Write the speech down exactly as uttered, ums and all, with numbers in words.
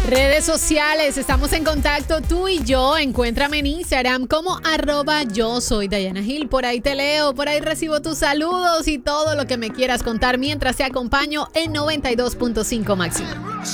Redes sociales, estamos en contacto tú y yo. Encuéntrame en Instagram como arroba yo soy Dayana Gil. Por ahí te leo, por ahí recibo tus saludos y todo lo que me quieras contar mientras te acompaño en noventa y dos punto cinco máximo.